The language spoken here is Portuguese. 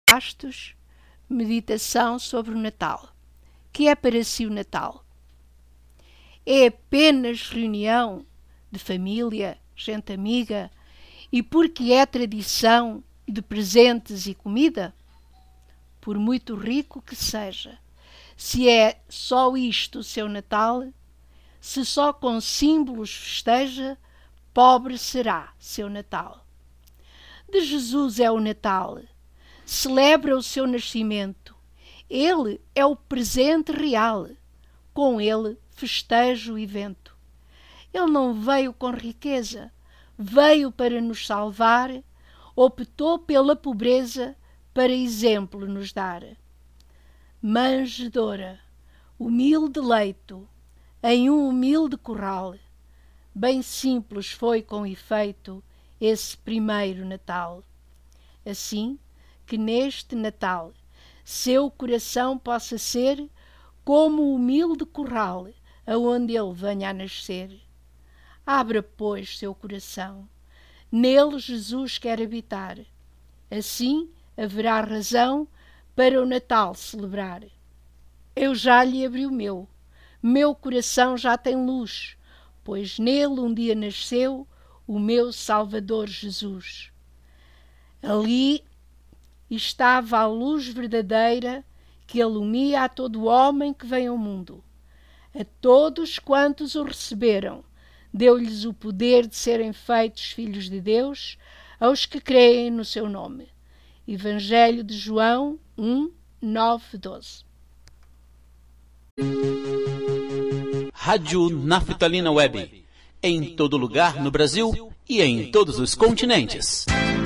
Bastos, meditação sobre o Natal. Que é para si o Natal? É apenas reunião de família, gente amiga, e porque é tradição de presentes e comida? Por muito rico que seja, se é só isto o seu Natal, se só com símbolos festeja, pobre será seu Natal. De Jesus é o Natal, celebra o seu nascimento. Ele é o presente real, com ele festeja o evento. Ele não veio com riqueza, veio para nos salvar, optou pela pobreza para exemplo nos dar. Manjedoura, humilde leito, em um humilde corral, bem simples foi com efeito esse primeiro Natal. Assim que neste Natal seu coração possa ser como o humilde corral aonde ele venha a nascer. Abra, pois, seu coração. Nele Jesus quer habitar. Assim haverá razão para o Natal celebrar. Eu já lhe abri o meu coração já tem luz, pois nele um dia nasceu o meu Salvador Jesus. Ali estava a luz verdadeira que alumia a todo homem que vem ao mundo. A todos quantos o receberam, deu-lhes o poder de serem feitos filhos de Deus, aos que creem no seu nome. Evangelho de João 1, 9, 12. Rádio Naftalina Web. Em todo lugar no Brasil e em todos os continentes.